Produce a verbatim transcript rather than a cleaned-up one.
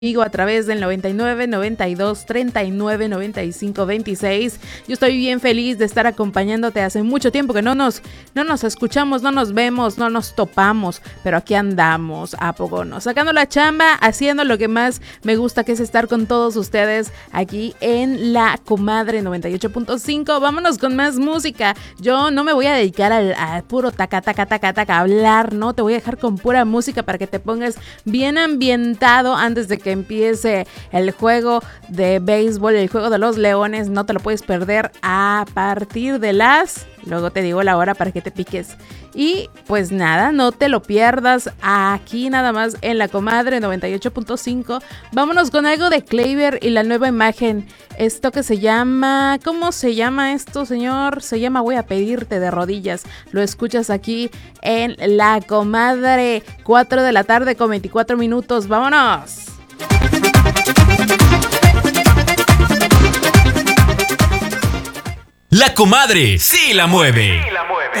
A través del noventa y nueve, noventa y dos, treinta y nueve, noventa y cinco, veintiséis. Yo estoy bien feliz de estar acompañándote. Hace mucho tiempo que no nos, no nos escuchamos, no nos vemos, no nos topamos, pero aquí andamos, a poco no, sacando la chamba, haciendo lo que más me gusta, que es estar con todos ustedes aquí en La Comadre noventa y ocho punto cinco. Vámonos con más música. Yo no me voy a dedicar al, al puro taca, taca, taca, taca, hablar, no, te voy a dejar con pura música para que te pongas bien ambientado antes de que empiece el juego de béisbol, el juego de los Leones. No te lo puedes perder a partir de las... Luego te digo la hora para que te piques. Y pues nada, no te lo pierdas aquí nada más en La Comadre noventa y ocho punto cinco. Vámonos con algo de Cleaver y la nueva imagen. Esto que se llama... ¿Cómo se llama esto, señor? Se llama Voy a pedirte de rodillas. Lo escuchas aquí en La Comadre. cuatro de la tarde con veinticuatro minutos. ¡Vámonos! La Comadre sí la mueve. Sí la mueve.